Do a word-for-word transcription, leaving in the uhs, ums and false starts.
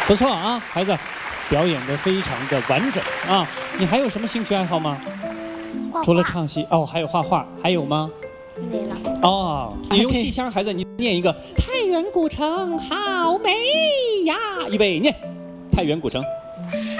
不错啊，孩子，表演的非常的完整啊。你还有什么兴趣爱好吗？ 画画除了唱戏哦，还有画画，还有吗？ 没了。 哦，你用戏腔，孩子，你念一个太原古城好美呀，预备念，太原古城。